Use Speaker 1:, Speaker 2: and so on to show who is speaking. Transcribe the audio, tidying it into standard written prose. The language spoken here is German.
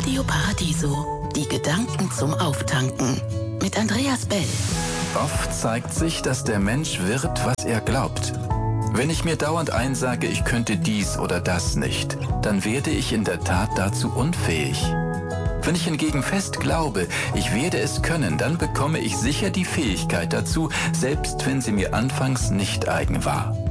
Speaker 1: Radio Paradiso. Die Gedanken zum Auftanken. Mit Andreas Bell.
Speaker 2: Oft zeigt sich, dass der Mensch wird, was er glaubt. Wenn ich mir dauernd einsage, ich könnte dies oder das nicht, dann werde ich in der Tat dazu unfähig. Wenn ich hingegen fest glaube, ich werde es können, dann bekomme ich sicher die Fähigkeit dazu, selbst wenn sie mir anfangs nicht eigen war.